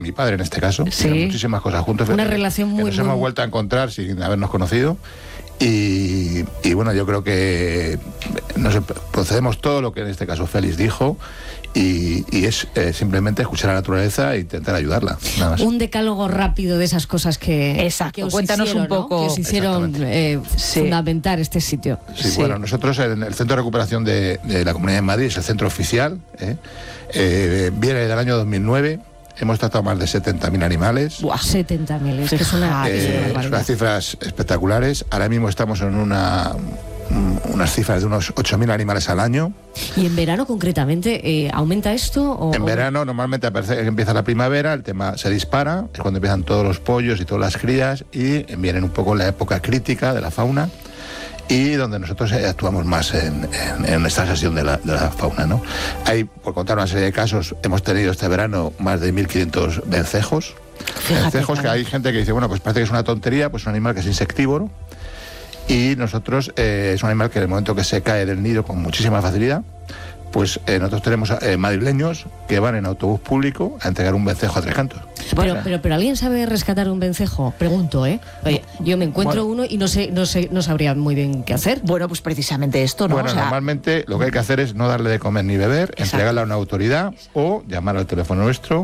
mi padre en este caso, Sí. muchísimas cosas juntos. Una relación que muy, nos hemos vuelto a encontrar sin habernos conocido. Y bueno, yo creo que procedemos todo lo que en este caso Félix dijo, y es simplemente escuchar a la naturaleza e intentar ayudarla, nada más. Un decálogo rápido de esas cosas que, Exacto, que os cuéntanos hicieron, un poco. ¿no? Que os hicieron Sí. fundamentar este sitio. Sí, Sí. bueno, nosotros en el Centro de Recuperación de la Comunidad de Madrid, es el centro oficial, viene del año 2009, hemos tratado más de 70.000 animales. Buah, 70.000, es que es una Son barbaridad. unas cifras espectaculares. Ahora mismo estamos en unas cifras de unos 8.000 animales al año. ¿Y en verano concretamente aumenta esto? En verano normalmente empieza la primavera, el tema se dispara, es cuando empiezan todos los pollos y todas las crías, y vienen un poco en la época crítica de la fauna, y donde nosotros actuamos más en esta sesión de la fauna, ¿no? Hay, por contar una serie de casos, hemos tenido este verano más de 1.500 vencejos. Fíjate, Vencejos, que claro. hay gente que dice, bueno, pues parece que es una tontería, pues es un animal que es insectívoro, y nosotros es un animal que en el momento que se cae del nido con muchísima facilidad, pues nosotros tenemos madrileños que van en autobús público a entregar un vencejo a Tres Cantos. Pero ¿alguien sabe rescatar un vencejo? Pregunto, ¿eh? Oye, yo me encuentro uno y no sabría muy bien qué hacer. Bueno, pues precisamente esto, ¿no? Bueno, O sea, normalmente lo que hay que hacer es no darle de comer ni beber, Exacto. entregarle a una autoridad o llamar al teléfono nuestro.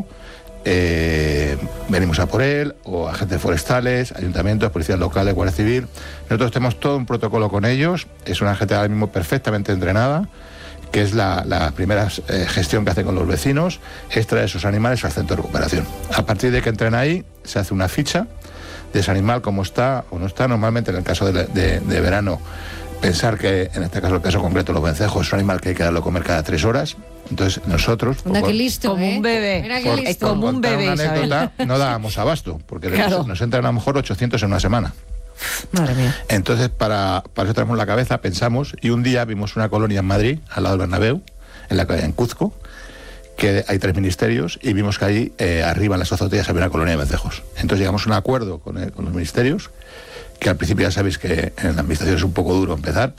Venimos a por él, o agentes forestales, ayuntamientos, policías locales, Guardia Civil. Nosotros tenemos todo un protocolo con ellos. Es una gente ahora mismo perfectamente entrenada, que es la primera gestión que hace con los vecinos, es traer esos animales al centro de recuperación. A partir de que entren ahí, se hace una ficha de ese animal, cómo está o no está. Normalmente en el caso de verano, pensar que en este caso, el caso concreto, los vencejos, es un animal que hay que darlo a comer cada 3 horas. Entonces nosotros, Anda, qué listo, como un bebé. Mira qué Por- listo. como un contar bebé, una Isabel. anécdota, no dábamos abasto, porque Claro. nos entran a lo mejor 800 en una semana. Madre mía. Entonces, para eso tenemos la cabeza, pensamos, y un día vimos una colonia en Madrid, al lado del Bernabéu, en Cuzco, que hay 3 ministerios, y vimos que ahí, arriba en las azoteas, había una colonia de vencejos. Entonces llegamos a un acuerdo con los ministerios, que al principio ya sabéis que en la administración es un poco duro empezar,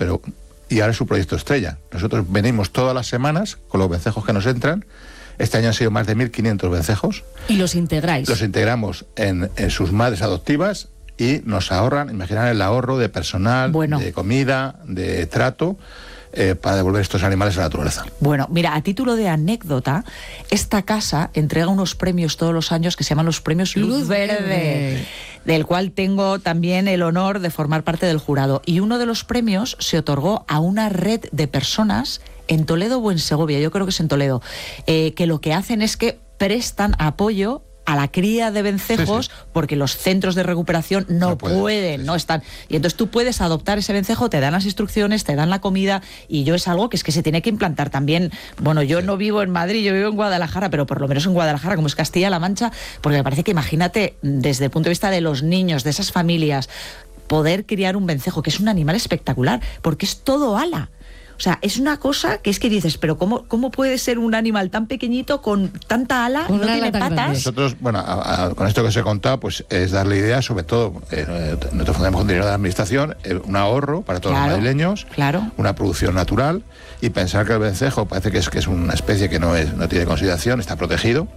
y ahora es su proyecto estrella. Nosotros venimos todas las semanas con los vencejos que nos entran. Este año han sido más de 1.500 vencejos. Y los integráis. Los integramos en sus madres adoptivas, y nos ahorran, imaginar el ahorro de personal, Bueno. de comida, de trato, para devolver estos animales a la naturaleza. Bueno, mira, a título de anécdota, esta casa entrega unos premios todos los años que se llaman los premios Luz Verde, del cual tengo también el honor de formar parte del jurado. Y uno de los premios se otorgó a una red de personas en Toledo o en Segovia, yo creo que es en Toledo, que lo que hacen es que prestan apoyo a la cría de vencejos, Sí, sí. porque los centros de recuperación no No pueden, pueden, sí, no sí. están. Y entonces tú puedes adoptar ese vencejo, te dan las instrucciones, te dan la comida, y yo es algo que es que se tiene que implantar también. Bueno, yo no vivo en Madrid, yo vivo en Guadalajara, pero por lo menos en Guadalajara, como es Castilla-La Mancha, porque me parece que, imagínate, desde el punto de vista de los niños, de esas familias, poder criar un vencejo, que es un animal espectacular, porque es todo ala. O sea, es una cosa que es que dices, pero ¿cómo puede ser un animal tan pequeñito con tanta ala, Con no una tiene ala tan patas? grande? Nosotros, bueno, con esto que os he contado, pues es darle idea, sobre todo, nosotros fundamos con dinero de la administración, un ahorro para todos Claro, los madrileños, claro. una producción natural, y pensar que el vencejo parece que es una especie que no tiene consideración, está protegido.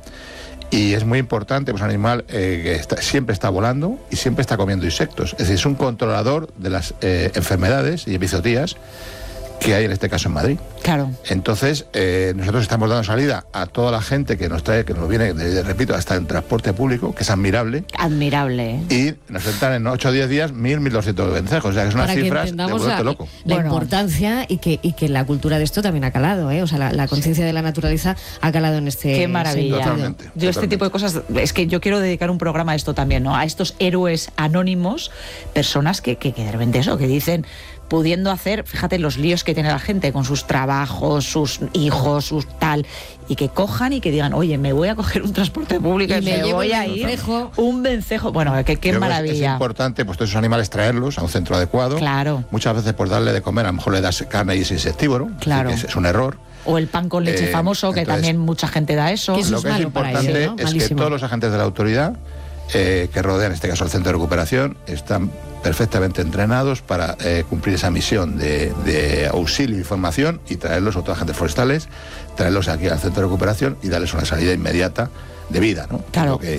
Y es muy importante, pues un animal que siempre está volando y siempre está comiendo insectos. Es decir, es un controlador de las enfermedades y epizotías que hay en este caso en Madrid. Claro. Entonces, nosotros estamos dando salida a toda la gente que nos trae, que nos viene, repito, hasta en transporte público, que es admirable, Admirable, ¿eh? y nos entran en 8 o 10 días 1.200 vencejos. O sea, que es unas Para que cifras de entendamos volverte loco. la Bueno. importancia y que la cultura de esto también ha calado, ¿eh? O sea, la conciencia de la naturaleza ha calado en este Qué maravilla. sentido. Totalmente. Yo este tipo de cosas, es que yo quiero dedicar un programa a esto también, ¿no? A estos héroes anónimos, personas que de repente eso, que dicen, pudiendo hacer, fíjate los líos que tiene la gente con sus trabajos, sus hijos, sus tal, y que cojan y que digan, oye, me voy a coger un transporte público Y y me me llevo voy el a ir vencejo. un vencejo. Bueno, qué Yo creo que maravilla. Es importante, pues todos esos animales traerlos a un centro adecuado. Claro. Muchas veces por darle de comer, a lo mejor le das carne y es insectívoro. Claro. Es un error. O el pan con leche famoso, que entonces, también mucha gente da eso. Que eso Lo es que es malo para importante ellos, ¿no? es que Malísimo. todos los agentes de la autoridad que rodean, en este caso, el centro de recuperación, están perfectamente entrenados para cumplir esa misión de auxilio y formación, y traerlos, a otros agentes forestales, traerlos aquí al centro de recuperación y darles una salida inmediata de vida, ¿no? Claro. Lo que